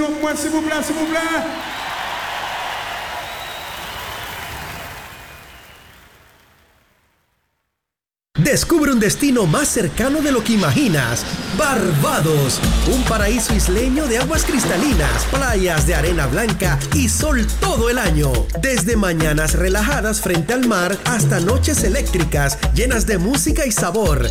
sinon moi, s'il vous plaît, s'il vous plaît. Descubre un destino más cercano de lo que imaginas. Barbados, un paraíso isleño de aguas cristalinas, playas de arena blanca y sol todo el año. Desde mañanas relajadas frente al mar hasta noches eléctricas llenas de música y sabor.